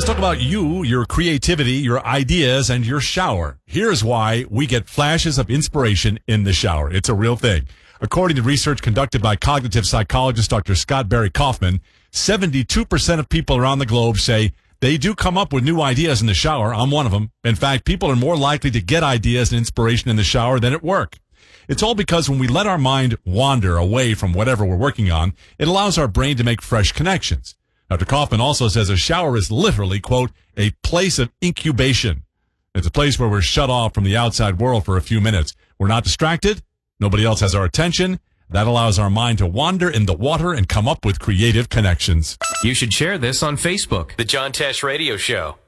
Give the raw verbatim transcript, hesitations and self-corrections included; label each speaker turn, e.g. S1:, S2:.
S1: Let's talk about you, your creativity, your ideas, and your shower. Here's why we get flashes of inspiration in the shower. It's a real thing. According to research conducted by cognitive psychologist Doctor Scott Barry Kaufman, seventy-two percent of people around the globe say they do come up with new ideas in the shower. I'm one of them. In fact, people are more likely to get ideas and inspiration in the shower than at work. It's all because when we let our mind wander away from whatever we're working on, it allows our brain to make fresh connections. Doctor Kaufman also says a shower is literally, quote, a place of incubation. It's a place where we're shut off from the outside world for a few minutes. We're not distracted. Nobody else has our attention. That allows our mind to wander in the water and come up with creative connections.
S2: You should share this on Facebook. The John Tesh Radio Show.